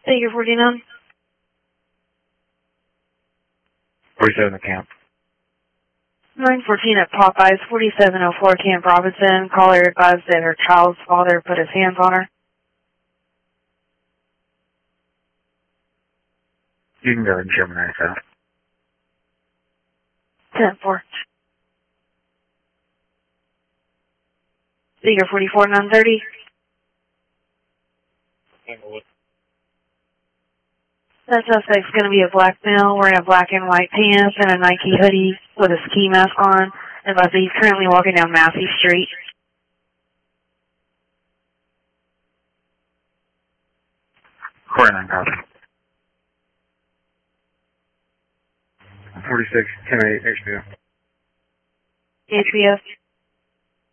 Thank you, 49. 47 at camp. 914 at Popeyes, 4704 Camp Robinson. Caller advised that her child's father put his hands on her. You can go ahead and share my nice out. 10-4. Figure 44, 930. That suspect's going to be a black male wearing a black and white pants and a Nike hoodie with a ski mask on. And he's currently walking down Massey Street. Corey 9 copy. 46, 10-8, HBO. HBO.